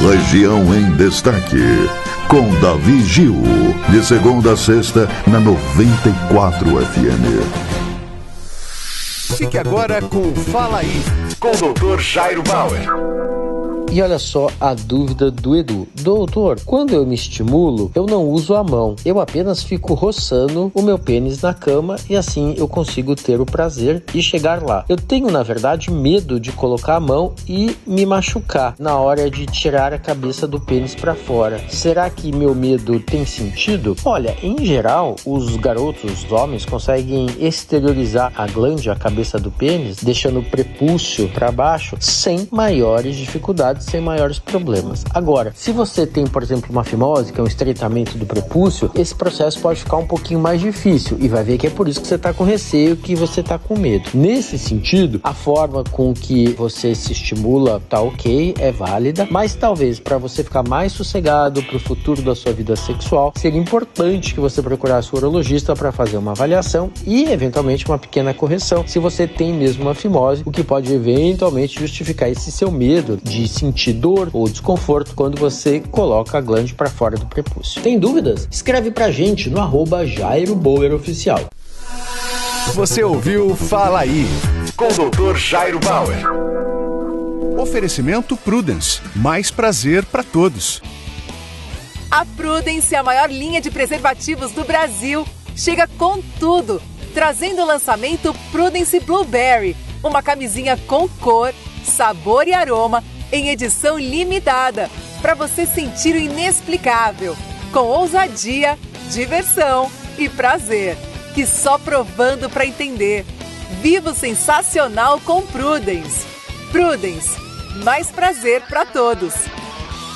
Região em Destaque, com Davi Gil, de segunda a sexta, na 94 FM. Fique agora com Fala Aí, com o Dr. Jairo Bauer. E olha só a dúvida do Edu. Doutor, quando eu me estimulo, eu não uso a mão. Eu apenas fico roçando o meu pênis na cama e assim eu consigo ter o prazer de chegar lá. Eu tenho, na verdade, medo de colocar a mão e me machucar na hora de tirar a cabeça do pênis para fora. Será que meu medo tem sentido? Olha, em geral, os garotos, os homens, conseguem exteriorizar a glândula, a cabeça do pênis, deixando o prepúcio para baixo sem maiores dificuldades, sem maiores problemas. Agora, se você tem, por exemplo, uma fimose, que é um estreitamento do prepúcio, esse processo pode ficar um pouquinho mais difícil e vai ver que é por isso que você está com receio, que você está com medo. Nesse sentido, a forma com que você se estimula tá ok, é válida, mas talvez para você ficar mais sossegado para o futuro da sua vida sexual, seria importante que você procurasse o urologista para fazer uma avaliação e, eventualmente, uma pequena correção, se você tem mesmo uma fimose, o que pode eventualmente justificar esse seu medo de sentir dor ou desconforto quando você coloca a glande para fora do prepúcio. Tem dúvidas? Escreve pra gente no @JairoBauerOficial. Você ouviu Fala Aí, com o Dr. Jairo Bauer. Oferecimento Prudence, mais prazer para todos. A Prudence, a maior linha de preservativos do Brasil, chega com tudo, trazendo o lançamento Prudence Blueberry, uma camisinha com cor, sabor e aroma em edição limitada, para você sentir o inexplicável, com ousadia, diversão e prazer, que só provando para entender. Viva o sensacional com Prudence. Prudence, mais prazer para todos.